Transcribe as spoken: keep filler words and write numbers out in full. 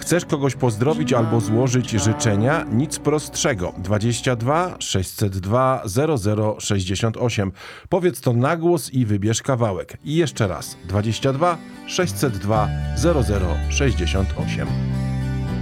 Chcesz kogoś pozdrowić albo złożyć życzenia? Nic prostszego. dwadzieścia dwa sześćset dwa zero zero sześćdziesiąt osiem. Powiedz to na głos i wybierz kawałek. I jeszcze raz. dwadzieścia dwa sześćset dwa zero zero sześćdziesiąt osiem.